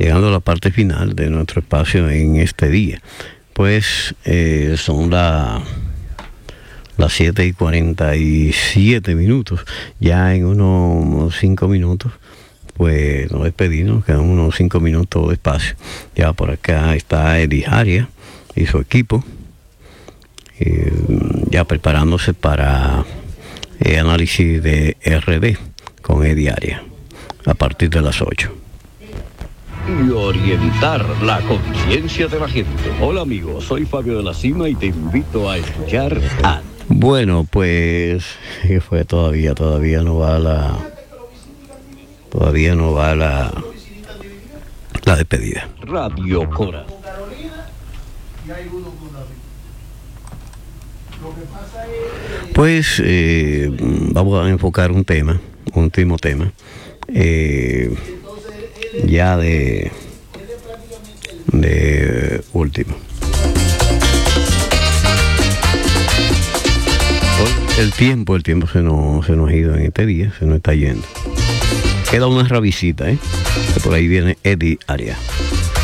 llegando a la parte final de nuestro espacio en este día. Pues son las 7:47. Ya en unos 5 minutos pues nos despedimos, quedan unos 5 minutos de espacio. Ya por acá está Eddie Arias y su equipo, ya preparándose para análisis de RD con Eddie Arias a partir de las 8. Y orientar la conciencia de la gente. Hola amigos, soy Fabio de la Cima y te invito a escuchar a... Bueno, pues fue todavía no va la despedida. Radio Cora. Pues vamos a enfocar un último tema, ya de último. El tiempo se nos ha ido en este día, se nos está yendo. Queda una rabicita, que por ahí viene Eddie Arias.